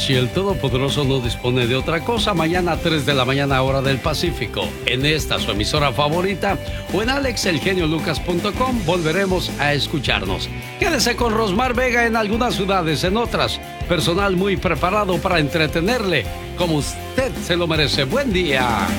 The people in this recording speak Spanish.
Si el Todopoderoso no dispone de otra cosa, mañana a 3 de la mañana hora del Pacífico, en esta su emisora favorita o en alexelgeniolucas.com volveremos a escucharnos. Quédese con Rosmar Vega en algunas ciudades, en otras, personal muy preparado para entretenerle, como usted se lo merece. Buen día.